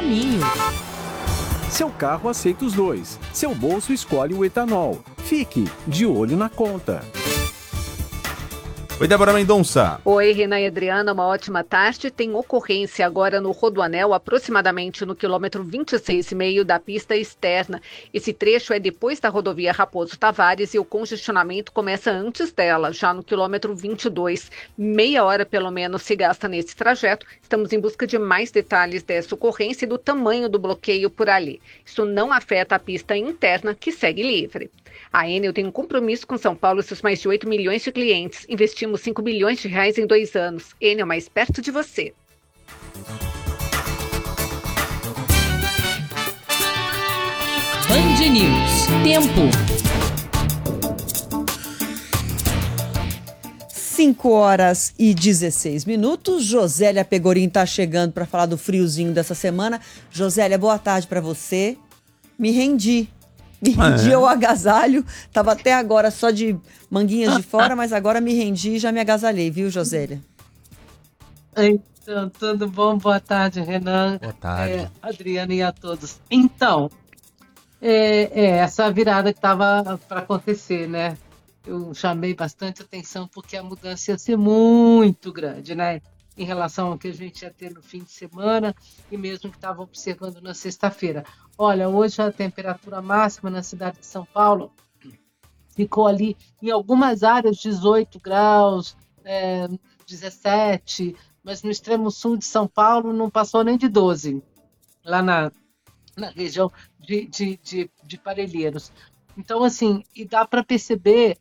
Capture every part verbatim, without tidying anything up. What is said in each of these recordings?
caminho. Seu carro aceita os dois. Seu bolso escolhe o etanol. Fique de olho na conta. Oi, Débora Mendonça. Oi, Renan e Adriana, uma ótima tarde. Tem ocorrência agora no Rodoanel, aproximadamente no quilômetro vinte e seis e meio da pista externa. Esse trecho é depois da rodovia Raposo Tavares e o congestionamento começa antes dela, já no quilômetro vinte e dois. Meia hora, pelo menos, se gasta nesse trajeto. Estamos em busca de mais detalhes dessa ocorrência e do tamanho do bloqueio por ali. Isso não afeta a pista interna, que segue livre. A Enel tem um compromisso com São Paulo e seus mais de oito milhões de clientes. Investimos cinco bilhões de reais em dois anos. Enel, mais perto de você. Band News. Tempo. cinco horas e dezesseis minutos. Josélia Pegorim está chegando para falar do friozinho dessa semana. Josélia, boa tarde para você. Me rendi. Me rendi ao agasalho. Tava até agora só de manguinhas de fora, mas agora me rendi e já me agasalhei, viu, Josélia? Então, tudo bom? Boa tarde, Renan. Boa tarde. É, Adriana e a todos. Então, é, é essa virada que estava para acontecer, né? Eu chamei bastante atenção porque a mudança ia ser muito grande, né? Em relação ao que a gente ia ter no fim de semana e mesmo que estava observando na sexta-feira. Olha, hoje a temperatura máxima na cidade de São Paulo ficou ali, em algumas áreas, dezoito graus, é, dezessete, mas no extremo sul de São Paulo não passou nem de doze, lá na, na região de, de, de, de Parelheiros. Então, assim, e dá para perceber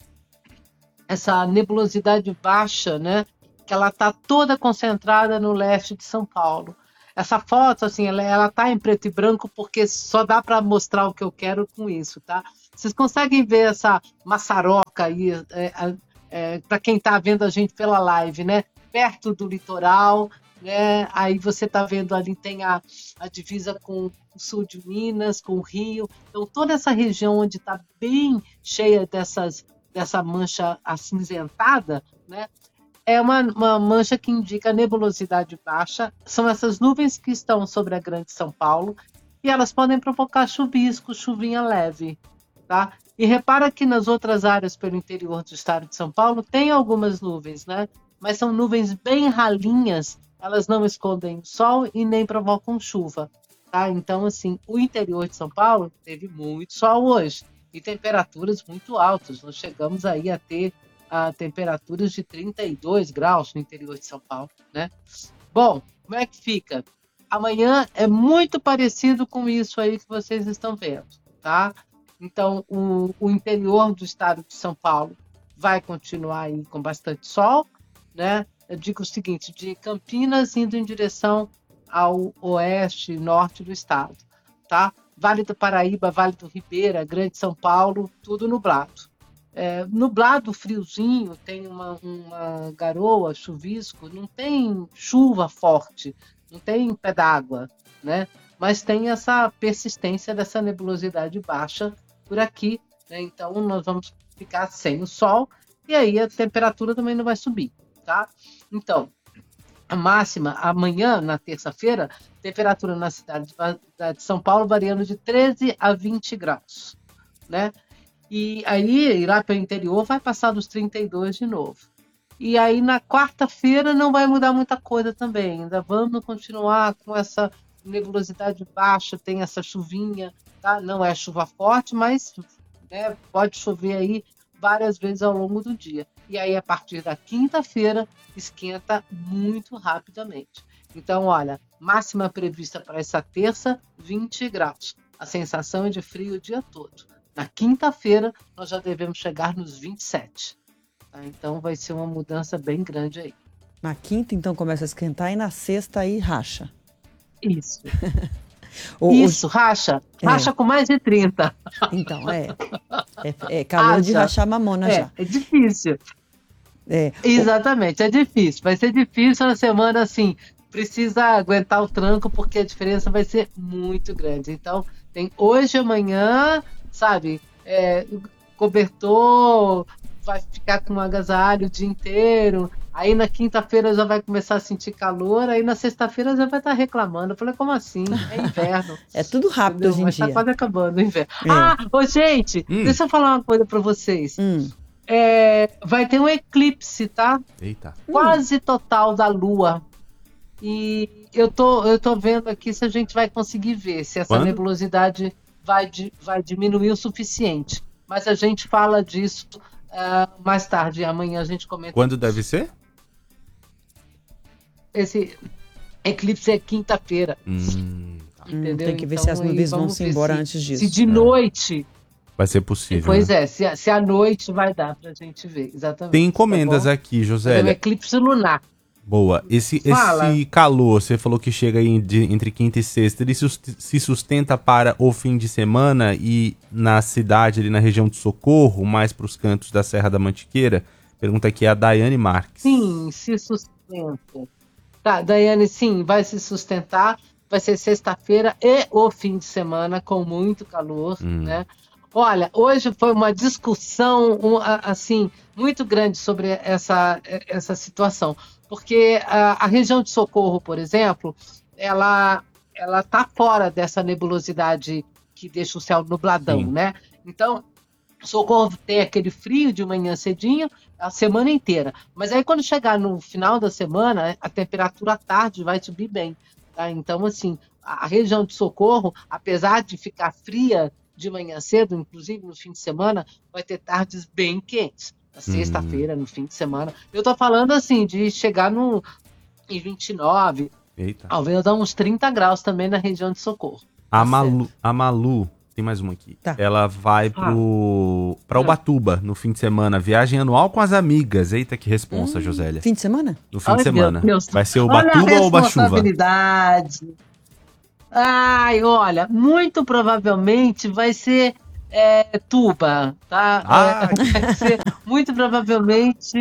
essa nebulosidade baixa, né? Que ela está toda concentrada no leste de São Paulo. Essa foto, assim, ela, ela tá em preto e branco porque só dá para mostrar o que eu quero com isso, tá? Vocês conseguem ver essa maçaroca aí, é, é, para quem está vendo a gente pela live, né? Perto do litoral, né? Aí você está vendo ali, tem a, a divisa com o sul de Minas, com o Rio. Então, toda essa região onde está bem cheia dessas, dessa mancha acinzentada, né? É uma, uma mancha que indica nebulosidade baixa. São essas nuvens que estão sobre a Grande São Paulo e elas podem provocar chuvisco, chuvinha leve, tá? E repara que nas outras áreas pelo interior do estado de São Paulo tem algumas nuvens, né? Mas são nuvens bem ralinhas, elas não escondem o sol e nem provocam chuva, tá? Então, assim, o interior de São Paulo teve muito sol hoje e temperaturas muito altas. Nós chegamos aí a ter a temperaturas de trinta e dois graus no interior de São Paulo, né? Bom, como é que fica? Amanhã é muito parecido com isso aí que vocês estão vendo, tá? Então, o, o interior do estado de São Paulo vai continuar aí com bastante sol, né? Eu digo o seguinte, de Campinas indo em direção ao oeste e norte do estado, tá? Vale do Paraíba, Vale do Ribeira, Grande São Paulo, tudo nublado. É, nublado, friozinho, tem uma, uma garoa, chuvisco, não tem chuva forte, não tem pé d'água, né? Mas tem essa persistência dessa nebulosidade baixa por aqui, né? Então nós vamos ficar sem o sol e aí a temperatura também não vai subir, tá? Então, a máxima amanhã, na terça-feira, temperatura na cidade de São Paulo variando de treze a vinte graus, né? E aí, lá para o interior, vai passar dos trinta e dois de novo. E aí, na quarta-feira, não vai mudar muita coisa também. Ainda vamos continuar com essa nebulosidade baixa, tem essa chuvinha, tá? Não é chuva forte, mas né, pode chover aí várias vezes ao longo do dia. E aí, a partir da quinta-feira, esquenta muito rapidamente. Então, olha, máxima prevista para essa terça, vinte graus. A sensação é de frio o dia todo. Na quinta-feira, nós já devemos chegar nos vinte e sete. Tá? Então, vai ser uma mudança bem grande aí. Na quinta, então, começa a esquentar e na sexta aí racha. Isso. o, Isso, o... racha. É. Racha com mais de trinta. Então, é. É, é calor racha. De rachar mamona é, já. É difícil. É. Exatamente, é difícil. Vai ser difícil na semana, assim, precisa aguentar o tranco, porque a diferença vai ser muito grande. Então, tem hoje e amanhã... Sabe, é, cobertor, vai ficar com um agasalho o dia inteiro, Aí na quinta-feira já vai começar a sentir calor, aí na sexta-feira já vai estar reclamando. Eu falei, como assim? É inverno. É tudo rápido hoje em Mas dia. tá quase acabando o inverno. É. Ah, ô gente, Hum. deixa eu falar uma coisa pra vocês. Hum. É, vai ter um eclipse, tá? Eita. Quase total da Lua. E eu tô, eu tô vendo aqui se a gente vai conseguir ver, se essa Quando? nebulosidade vai, di- vai diminuir o suficiente. Mas a gente fala disso ah, mais tarde, amanhã a gente comenta. Quando deve ser? Esse eclipse é quinta-feira, Hum, tá. Hum, entendeu? tem que ver Então, se as aí nuvens vão vamos se ver embora se- antes disso. Se de É. noite, Vai ser possível. pois né? é, se, a- se à noite vai dar pra gente ver, exatamente. Tem encomendas tá bom? aqui, É um Josélia. eclipse lunar. Boa. Esse, Fala. esse calor, você falou que chega aí de- entre quinta e sexta, ele sus- se sustenta para o fim de semana e na cidade, ali na região de Socorro, mais para os cantos da Serra da Mantiqueira? Pergunta aqui a Daiane Marques. Sim, se sustenta. Tá, Daiane, sim, vai se sustentar. Vai ser sexta-feira e o fim de semana com muito calor, Hum. né? Olha, hoje foi uma discussão um, a- assim muito grande sobre essa, essa situação, porque a, a região de Socorro, por exemplo, ela ela está fora dessa nebulosidade que deixa o céu nubladão, Sim. né? Então, Socorro tem aquele frio de manhã cedinho a semana inteira, mas aí quando chegar no final da semana, a temperatura à tarde vai subir bem, tá? Então, assim, a a região de Socorro, apesar de ficar fria de manhã cedo, inclusive no fim de semana, vai ter tardes bem quentes. Na sexta-feira, no fim de semana. Eu tô falando assim, de chegar no, em vinte e nove, Eita. talvez dar uns trinta graus também na região de Socorro. A Malu, a Malu, tem mais uma aqui. Tá. Ela vai pro pra Ubatuba no fim de semana. Viagem anual com as amigas. Eita, que responsa, Josélia. Fim de semana? No fim Ai, de semana. meu Deus. Vai ser Olha a Ubatuba ou Ubachuva? responsabilidade. Ai, olha, muito provavelmente vai ser é, Tuba, tá? Ah. É, vai ser, muito provavelmente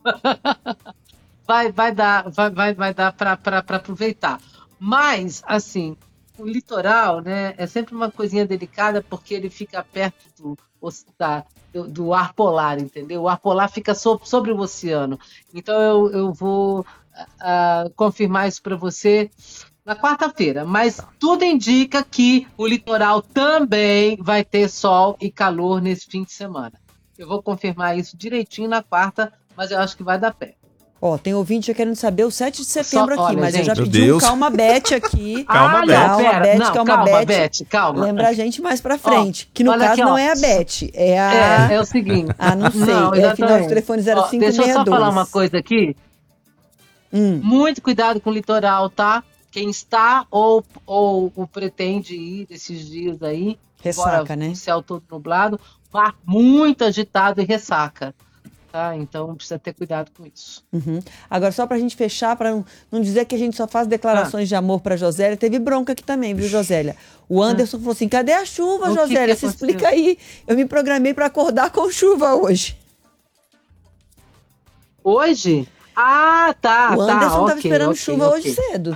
vai, vai dar, vai, vai, vai dar para aproveitar. Mas, assim, o litoral, né, é sempre uma coisinha delicada porque ele fica perto do, da- do, do ar polar, entendeu? O ar polar fica so- sobre o oceano. Então eu, eu vou ah, confirmar isso para você na quarta-feira, mas tudo indica que o litoral também vai ter sol e calor nesse fim de semana. Eu vou confirmar isso direitinho na quarta, mas eu acho que vai dar pé. Ó, tem ouvinte querendo saber o sete de setembro Só- aqui, olha, mas eu já gente. pedi Meu um Deus. calma Beth aqui. Calma, Ah, Beth. não, Calma, pera, Beth, não, calma, calma, Beth. Beth, calma. Lembra a gente mais pra frente, que no olha caso aqui, ó. não é a Beth, é a... É, é o seguinte. Ah, não sei, Não, é final do exatamente. telefone zero Ó, cinco deixa eu seis só dois. falar uma coisa aqui. Hum, Muito cuidado com o litoral, tá? Quem está ou, ou, ou pretende ir desses dias aí, Ressaca, embora né? o céu todo nublado, mar muito agitado e ressaca. Tá? Então precisa ter cuidado com isso. uhum. Agora, só pra gente fechar, pra não, não dizer que a gente só faz declarações de amor pra Josélia, teve bronca aqui também, viu, Josélia? O Anderson falou assim, cadê a chuva, O que Josélia? que Se aconteceu? explica aí. Eu me programei pra acordar com chuva hoje. Hoje? Ah, tá, o tá. Anderson tava ok, esperando ok, chuva ok. hoje cedo.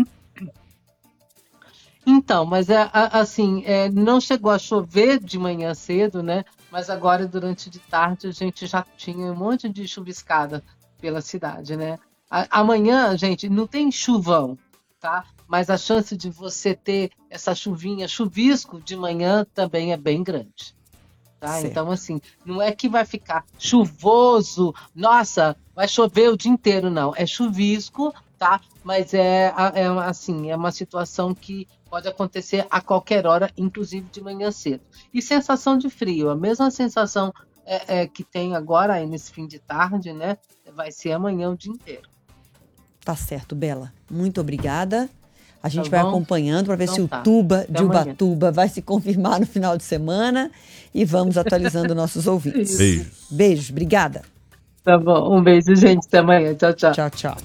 Então, mas é, a- assim, é, não chegou a chover de manhã cedo, né? Mas agora, durante de tarde, a gente já tinha um monte de chuviscada pela cidade, né? A- amanhã, gente, não tem chuvão, tá? Mas a chance de você ter essa chuvinha, chuvisco de manhã também é bem grande. Tá? Certo. Então, assim, não é que vai ficar chuvoso, nossa, vai chover o dia inteiro, não. É chuvisco, tá? Mas é, a- é assim, é uma situação que pode acontecer a qualquer hora, inclusive de manhã cedo. E sensação de frio, a mesma sensação é, é, que tem agora aí nesse fim de tarde, né? Vai ser amanhã o dia inteiro. Tá certo, Bela. Muito obrigada. A gente Tá vai bom? acompanhando para ver Então se o tá. Tuba Até de amanhã. Ubatuba vai se confirmar no final de semana e vamos atualizando nossos ouvintes. Beijos. Beijos, obrigada. Tá bom, um beijo, gente. Até amanhã. Tchau, tchau. Tchau, tchau.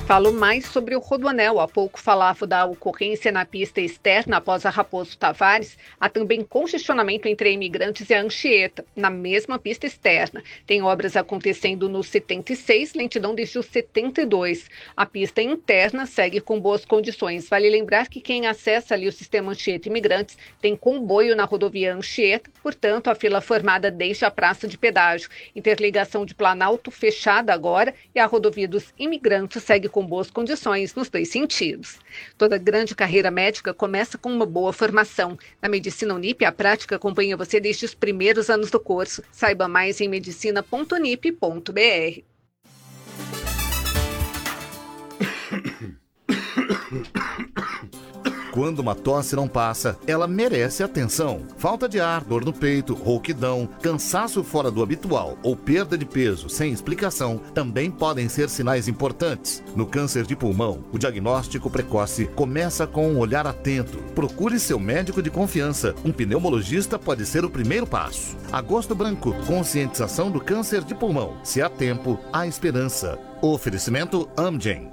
Falo mais sobre o Rodoanel. Há pouco falava da ocorrência na pista externa após a Raposo Tavares. Há também congestionamento entre a Imigrantes e a Anchieta, na mesma pista externa. Tem obras acontecendo no setenta e seis, lentidão desde o setenta e dois. A pista interna segue com boas condições. Vale lembrar que quem acessa ali o sistema Anchieta Imigrantes tem comboio na rodovia Anchieta, portanto a fila formada desde a praça de pedágio. Interligação de Planalto fechada agora e a rodovia dos Imigrantes segue com com boas condições nos dois sentidos. Toda grande carreira médica começa com uma boa formação. Na Medicina Unip, a prática acompanha você desde os primeiros anos do curso. Saiba mais em medicina ponto unip ponto br. Quando uma tosse não passa, ela merece atenção. Falta de ar, dor no peito, rouquidão, cansaço fora do habitual ou perda de peso sem explicação também podem ser sinais importantes. No câncer de pulmão, o diagnóstico precoce começa com um olhar atento. Procure seu médico de confiança. Um pneumologista pode ser o primeiro passo. Agosto Branco, conscientização do câncer de pulmão. Se há tempo, há esperança. Oferecimento Amgen.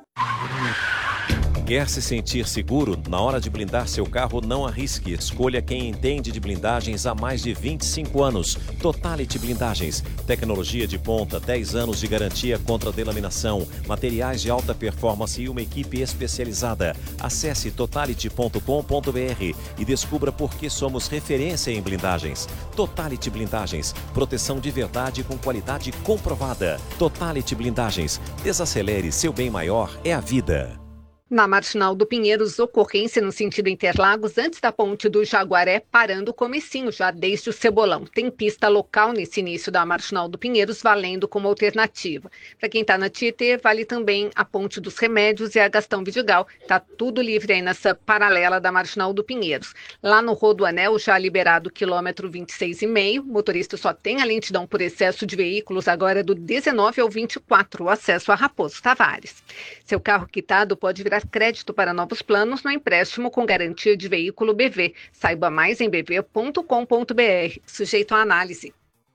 Quer se sentir seguro? Na hora de blindar seu carro, não arrisque. Escolha quem entende de blindagens há mais de vinte e cinco anos. Totality Blindagens. Tecnologia de ponta, dez anos de garantia contra delaminação, materiais de alta performance e uma equipe especializada. Acesse totality ponto com ponto br e descubra por que somos referência em blindagens. Totality Blindagens. Proteção de verdade com qualidade comprovada. Totality Blindagens. Desacelere, seu bem maior é a vida. Na Marginal do Pinheiros, ocorrência no sentido Interlagos, antes da ponte do Jaguaré, parando o comecinho, já desde o Cebolão. Tem pista local nesse início da Marginal do Pinheiros, valendo como alternativa. Para quem está na Tietê, vale também a ponte dos Remédios e a Gastão Vidigal. Está tudo livre aí nessa paralela da Marginal do Pinheiros. Lá no Rodoanel, já liberado o quilômetro vinte e seis e meio, o motorista só tem a lentidão por excesso de veículos agora do dezenove ao vinte e quatro, o acesso a Raposo Tavares. Seu carro quitado pode virar crédito para novos planos no empréstimo com garantia de veículo B V. Saiba mais em b v ponto com ponto br. Sujeito à análise.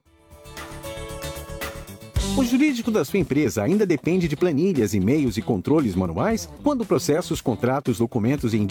O jurídico da sua empresa ainda depende de planilhas, e-mails e controles manuais? Quando processos, contratos, documentos e